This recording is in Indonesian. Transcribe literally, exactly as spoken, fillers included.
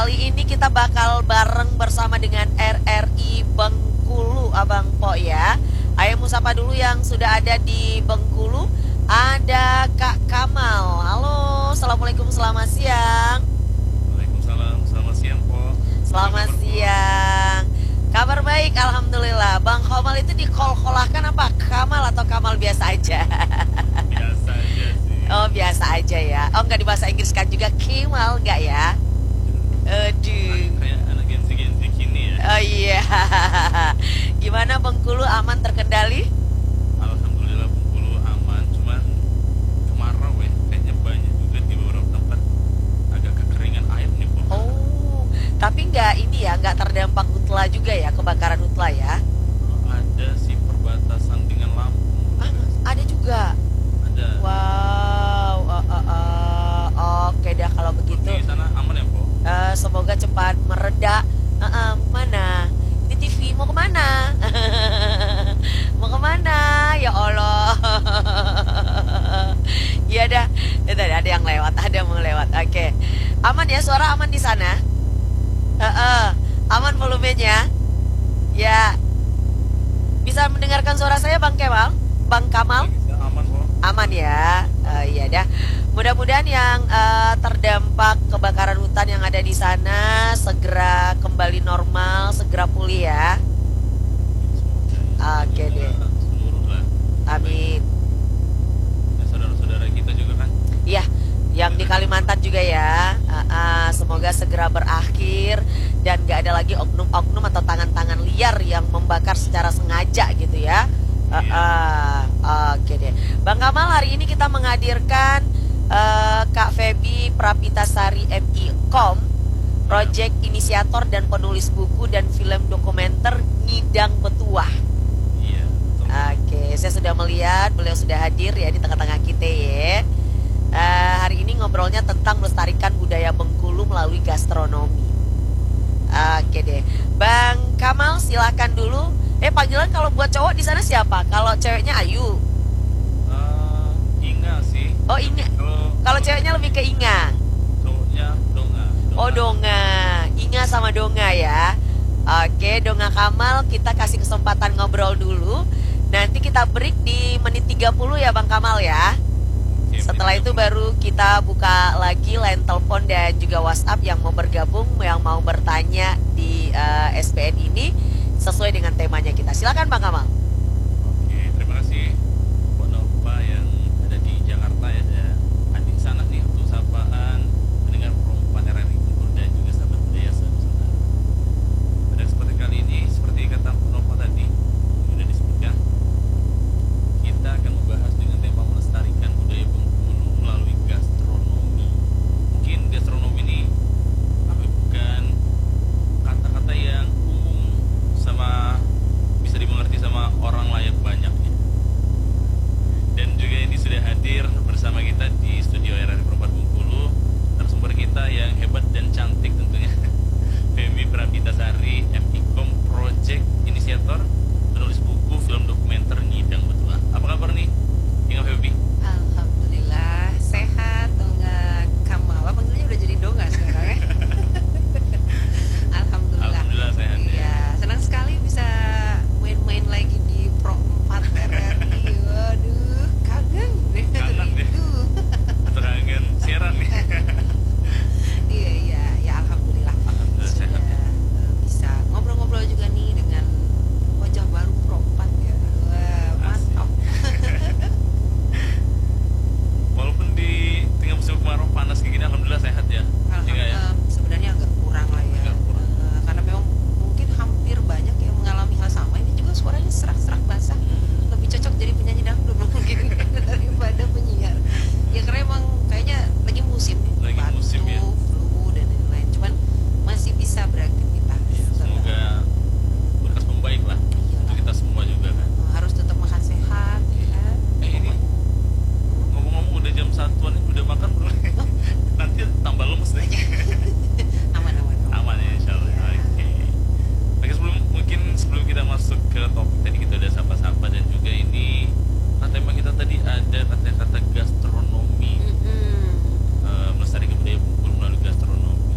Kali ini kita bakal bareng bersama dengan R R I Bengkulu, Abang Po ya. Ayo musapa dulu yang sudah ada di Bengkulu. Ada Kak Kamal. Halo, assalamualaikum, selamat siang. Waalaikumsalam, selamat siang Po. Selamat Apa kabar Po? siang. Kabar baik, alhamdulillah. Bang Kamal itu dikol-kolahkan apa Kamal atau Kamal biasa aja? Biasa aja sih. Oh biasa aja ya. Oh nggak di bahasa Inggris kan juga Kemal nggak ya? Ah, Aduh. kayak anak Gen Z Gen Z kini ya. Oh iya. Gimana Bengkulu, aman terkendali? Alhamdulillah Bengkulu aman, cuman kemarau ya. Kayaknya banyak juga di beberapa tempat agak kekeringan air nih Po. Oh, tapi nggak ini ya, nggak terdampak hutla juga ya, kebakaran hutla ya? Ada sih perbatasan dengan Lampung. Ah, ada juga. Ada. Wow. Oh, oh, oh. Oke dah kalau begitu. Di sana aman ya Po? Eh, semoga cepat mereda. Eh, eh, mana? Di T V mau kemana? Mau kemana? Ya Allah. Iya dah. Itu ada yang lewat, ada yang mau lewat. Oke. Aman ya, suara aman di sana? Eh, eh. Aman volumenya? Ya. Bisa mendengarkan suara saya Bang Kemal? Bang Kamal? Bisa aman Po. Aman ya. Eh, iya dah. Mudah-mudahan yang eh, terdampak kebakaran hutan yang ada di sana segera kembali normal, segera pulih ya. Semoga Oke ya. deh. Semoga seluruh lah. Amin. Ya, saudara-saudara kita juga kan. Iya, yang di Kalimantan juga ya. Ah, ah, semoga segera berakhir dan gak ada lagi oknum-oknum atau tangan-tangan liar yang membakar secara sengaja gitu ya. Ah, Iya. ah, Oke deh. Bang Kamal, hari ini kita menghadirkan eh, Kak Feby Prapitasari M I Kom, project inisiator dan penulis buku dan film dokumenter Ngidang Petuah. Iya, betul. Oke, saya sudah melihat beliau sudah hadir ya di tengah-tengah kita ya. Eh, hari ini ngobrolnya tentang melestarikan budaya Bengkulu melalui gastronomi. Oke deh, Bang Kamal silakan dulu. Eh panggilan kalau buat cowok di sana siapa? Kalau ceweknya Ayu. Eh, Inga sih. Oh Inga. Kalau Kalau ceweknya lebih ke Inga. cowoknya Donga. Oh Donga. Inga sama Donga ya. Oke, Donga Kamal kita kasih kesempatan ngobrol dulu. Nanti kita break di menit tiga puluh ya Bang Kamal ya. Oke, Setelah itu menit baru kita buka lagi line telepon dan juga WhatsApp yang mau bergabung, yang mau bertanya di eh, S P N ini sesuai dengan temanya kita. Silakan Bang Kamal.